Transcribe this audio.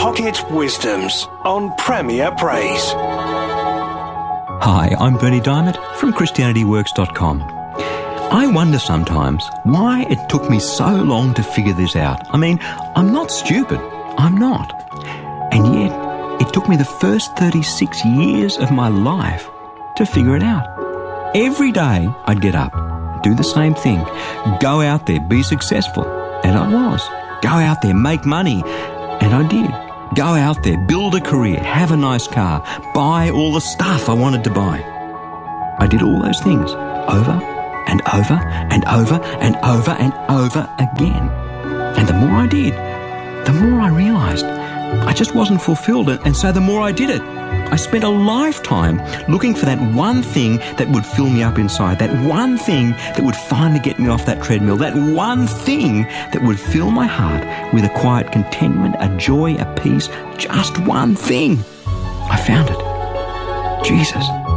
Pocket Wisdoms on Premier Praise. Hi, I'm Bernie Diamond from ChristianityWorks.com. I wonder sometimes why it took me so long to figure this out. I mean, I'm not stupid. I'm not. And yet, it took me the first 36 years of my life to figure it out. Every day, I'd get up, do the same thing, go out there, be successful. And I was. Go out there, make money. And I did. Go out there, build a career, have a nice car, buy all the stuff I wanted to buy. I did all those things over and over and over and over and over again. And the more I did, the more I realised I just wasn't fulfilled. And so the more I did it, I spent a lifetime looking for that one thing that would fill me up inside, that one thing that would finally get me off that treadmill, that one thing that would fill my heart with a quiet contentment, a joy, a peace, just one thing. I found it. Jesus.